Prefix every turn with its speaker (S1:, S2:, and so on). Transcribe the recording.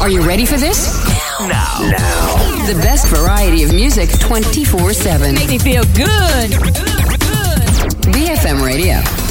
S1: Are you ready for this?
S2: Now.
S1: The best variety of music 24/7.
S3: Make me feel good.
S1: BFM Radio.